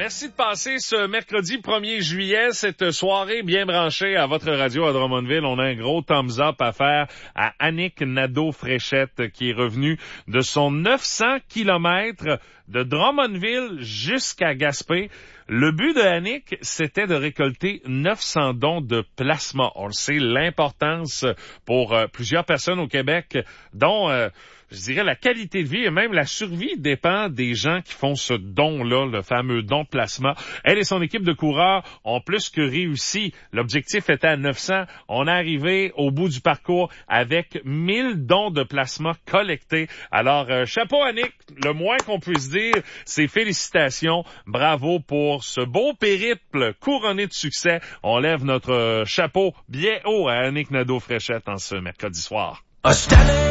Merci de passer ce mercredi 1er juillet, cette soirée bien branchée à votre radio à Drummondville. On a un gros thumbs up à faire à Annick Nadeau-Fréchette qui est revenue de son 900 kilomètres de Drummondville jusqu'à Gaspé. Le but de Annick, c'était de récolter 900 dons de plasma. On le sait, l'importance pour plusieurs personnes au Québec, dont, je dirais, la qualité de vie et même la survie dépend des gens qui font ce don-là, le fameux don de plasma. Elle et son équipe de coureurs ont plus que réussi. L'objectif était à 900. On est arrivé au bout du parcours avec 1000 dons de plasma collectés. Alors, chapeau Annick, le moins qu'on puisse dire, c'est félicitations. Bravo pour ce beau périple couronné de succès. On lève notre chapeau bien haut à Annick Nadeau-Fréchette en ce mercredi soir.